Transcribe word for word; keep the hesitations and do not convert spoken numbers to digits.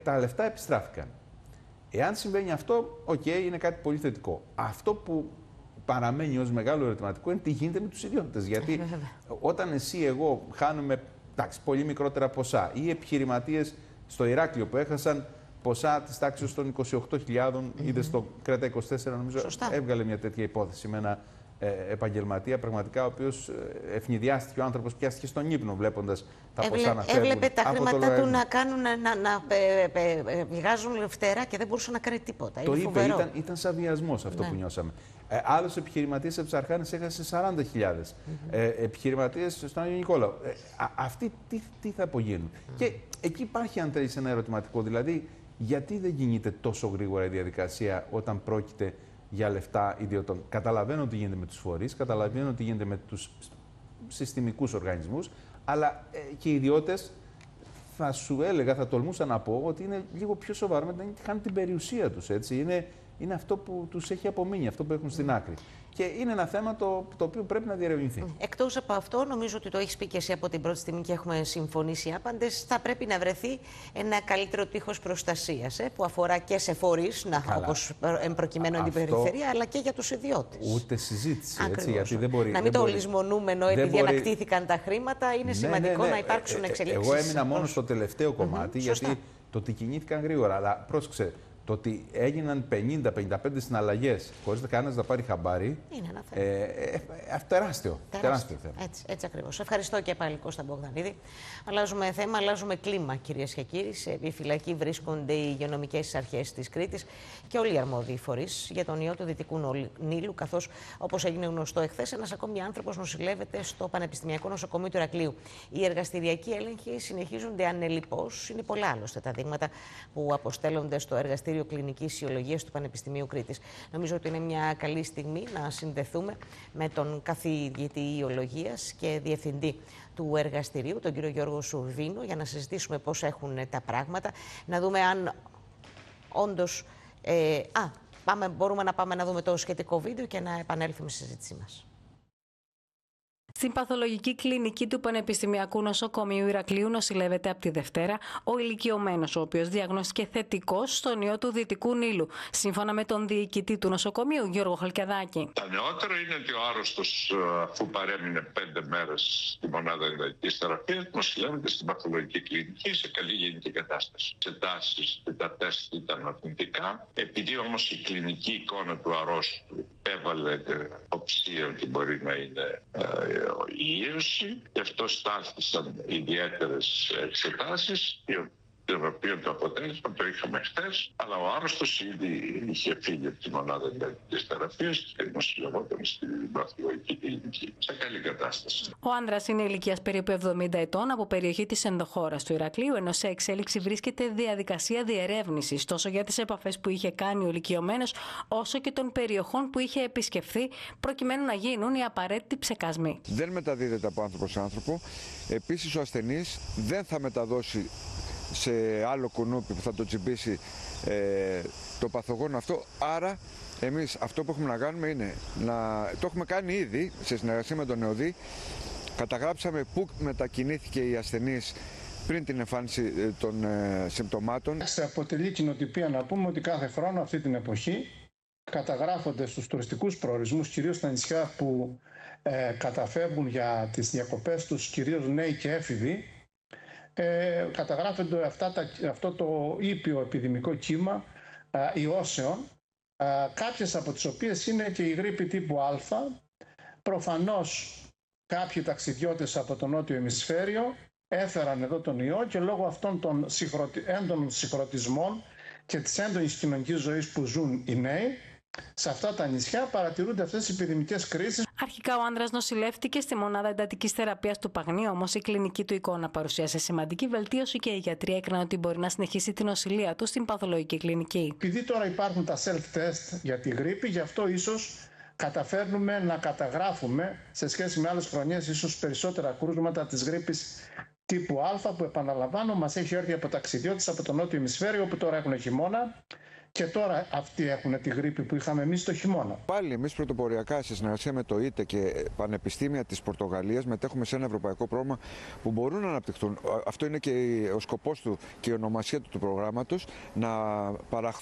Τα λεφτά επιστράφηκαν. Εάν συμβαίνει αυτό, οκ, okay, είναι κάτι πολύ θετικό. Αυτό που παραμένει ως μεγάλο ερωτηματικό είναι τι γίνεται με τους ιδιώτες. Γιατί όταν εσύ, εγώ χάνουμε τάξη, πολύ μικρότερα ποσά, ή επιχειρηματίες στο Ηράκλειο που έχασαν ποσά της τάξης των είκοσι οκτώ χιλιάδων, mm-hmm. είδε στο Κρέτα είκοσι τέσσερα, νομίζω, σωστά, έβγαλε μια τέτοια υπόθεση με ένα ε, επαγγελματία, πραγματικά, ο οποίος ε, ευνηδιάστηκε ο άνθρωπος, πιάστηκε στον ύπνο βλέποντας τα Έβλε, ποσά να φεύγουν. Έβλεπε τα χρήματά του να, κάνουν, να, να, να ε, ε, ε, βγάζουν φτερά και δεν μπορούσε να κάνει τίποτα. Το είναι είπε, ήταν, ήταν σαν βιασμός αυτό, ναι, που νιώσαμε. Ε, άλλος επιχειρηματίας από τις Αρχάνες έχασε σαράντα χιλιάδες. Mm-hmm. ε, επιχειρηματίες στον Άγιο Νικόλαο. Ε, α, αυτοί τι, τι θα απογίνουν. Mm-hmm. Και εκεί υπάρχει, αν θέλεις, ένα ερωτηματικό. Δηλαδή, γιατί δεν κινείται τόσο γρήγορα η διαδικασία όταν πρόκειται για λεφτά ιδιωτών? Καταλαβαίνω τι γίνεται με τους φορείς, καταλαβαίνω τι γίνεται με τους συστημικούς οργανισμούς, αλλά ε, και οι ιδιώτες, θα σου έλεγα, θα τολμούσα να πω ότι είναι λίγο πιο σοβαρό μετά, γιατί χάνουν την περιουσία τους. Έτσι. Είναι, είναι αυτό που τους έχει απομείνει, αυτό που έχουν στην άκρη. Και είναι ένα θέμα το, το οποίο πρέπει να διερευνηθεί. Εκτός από αυτό, νομίζω ότι το έχεις πει και εσύ από την πρώτη στιγμή και έχουμε συμφωνήσει άπαντες, θα πρέπει να βρεθεί ένα καλύτερο τείχος προστασίας, ε, που αφορά και σε φορείς, να, όπως προκειμένου την περιφερεια, αλλά και για τους ιδιώτες. Ούτε συζήτηση. Έτσι, γιατί δεν μπορεί, να μην δεν το μπορεί, λησμονούμε ενώ επειδή μπορεί... ανακτήθηκαν τα χρήματα, είναι ναι, σημαντικό ναι, ναι, να υπάρξουν ε, εξελίξεις. Εγώ έμεινα μόνο στο τελευταίο κομμάτι, mm-hmm, γιατί σωστά. το ότι κινήθηκαν γρήγορα. Αλλά πρόσεξε, το ότι έγιναν πενήντα με πενήντα πέντε συναλλαγές χωρίς κανένας να πάρει χαμπάρι. Είναι ένα θέμα. Ε, ε, ε, τεράστιο. τεράστιο θέμα. Έτσι, έτσι ακριβώς. Ευχαριστώ και πάλι, Κώστα Μπογδανίδη. Αλλάζουμε θέμα, αλλάζουμε κλίμα, κυρίες και κύριοι. Σε επιφυλακή βρίσκονται οι υγειονομικές αρχές της Κρήτης και όλοι οι αρμόδιοι φορείς για τον ιό του Δυτικού Νείλου. Καθώς, όπως έγινε γνωστό εχθές, ένας ακόμη άνθρωπος νοσηλεύεται στο Πανεπιστημιακό Νοσοκομείο του Ηρακλείου. Οι εργαστηριακοί έλεγχοι συνεχίζονται ανελιπώς. Είναι πολλά άλλωστε τα δείγματα που αποστέλλονται στο εργαστήριο Κλινικής Ιολογίας του Πανεπιστημίου Κρήτης. Νομίζω ότι είναι μια καλή στιγμή να συνδεθούμε με τον καθηγητή Ιολογίας και διευθυντή του εργαστηρίου, τον κύριο Γιώργο Σουρβίνο, για να συζητήσουμε πώς έχουν τα πράγματα, να δούμε αν όντως... Ε, α, πάμε, μπορούμε να πάμε να δούμε το σχετικό βίντεο και να επανέλθουμε στη συζήτησή μας. Στην παθολογική κλινική του Πανεπιστημιακού Νοσοκομείου Ηρακλείου νοσηλεύεται από τη Δευτέρα ο ηλικιωμένος, ο οποίος διαγνωστήκε θετικός στον ιό του Δυτικού Νείλου, σύμφωνα με τον διοικητή του νοσοκομείου, Γιώργο Χαλκιαδάκη. Τα νεότερα είναι ότι ο άρρωστος, αφού παρέμεινε πέντε μέρες στη μονάδα εντατικής θεραπείας, νοσηλεύεται στην παθολογική κλινική σε καλή γενική κατάσταση. Σε τάσεις και τα τεστ ήταν αρνητικά. Επειδή όμως η κλινική εικόνα του αρρώστου έβαλε την αποψία ότι μπορεί να είναι η ίωση, και αυτό στάθησαν ιδιαίτερες εξετάσεις, το οποίο το αποτέλεσμα το είχαμε χτες, αλλά ο άρρωστος ήδη είχε φύγει από τη μονάδα εντατικής θεραπείας και νοσηλευόταν στην παθολογική κλινική σε καλή κατάσταση. Ο άνδρας είναι ηλικίας περίπου εβδομήντα ετών, από περιοχή της ενδοχώρας του Ηρακλείου, ενώ σε εξέλιξη βρίσκεται διαδικασία διερεύνησης τόσο για τις επαφές που είχε κάνει ο ηλικιωμένος, όσο και των περιοχών που είχε επισκεφθεί, προκειμένου να γίνουν οι απαραίτητοι ψεκασμοί. Δεν μεταδίδεται από άνθρωπο σε άνθρωπο. Επίσης, ο ασθενής δεν θα μεταδώσει σε άλλο κουνούπι που θα το τσιμπήσει ε, το παθογόνο αυτό. Άρα εμείς αυτό που έχουμε να κάνουμε είναι να το έχουμε κάνει ήδη σε συνεργασία με τον ΕΟΔΗ. Καταγράψαμε πού μετακινήθηκε η ασθενής πριν την εμφάνιση των ε, συμπτωμάτων. Σε αποτελεί κοινοτυπία να πούμε ότι κάθε χρόνο αυτή την εποχή καταγράφονται στους τουριστικούς προορισμούς, κυρίως στα νησιά που ε, καταφεύγουν για τις διακοπές τους, κυρίως νέοι και έφηβοι, Ε, καταγράφονται αυτά τα, αυτό το ήπιο επιδημικό κύμα ε, ιώσεων, ε, κάποιες από τις οποίες είναι και η γρίπη τύπου Α. Προφανώς κάποιοι ταξιδιώτες από το νότιο ημισφαίριο έφεραν εδώ τον ιό και λόγω αυτών των συγχρωτι... έντονων συγχρωτισμών και της έντονης κοινωνικής ζωής που ζουν οι νέοι, σε αυτά τα νησιά παρατηρούνται αυτές οι επιδημικές κρίσεις. Αρχικά ο άνδρας νοσηλεύτηκε στη μονάδα εντατικής θεραπείας του Παγνίου, όμως η κλινική του εικόνα παρουσίασε σημαντική βελτίωση και οι γιατροί έκριναν ότι μπορεί να συνεχίσει την νοσηλεία του στην παθολογική κλινική. Επειδή τώρα υπάρχουν τα self-test για τη γρίπη, γι' αυτό ίσως καταφέρνουμε να καταγράφουμε σε σχέση με άλλες χρονιές ίσως περισσότερα κρούσματα της γρίπης τύπου Α, που επαναλαμβάνω μας έχει έρθει από ταξιδιώτες από το νότιο ημισφαίριο, που τώρα έχουν χειμώνα και τώρα αυτοί έχουν τη γρίπη που είχαμε εμείς το χειμώνα. Πάλι εμείς πρωτοποριακά σε συνεργασία με το ΙΤΕ και πανεπιστήμια της Πορτογαλίας μετέχουμε σε ένα ευρωπαϊκό πρόγραμμα που μπορούν να αναπτυχθούν. Αυτό είναι και ο σκοπός του και η ονομασία του, του προγράμματος, να παραχθούν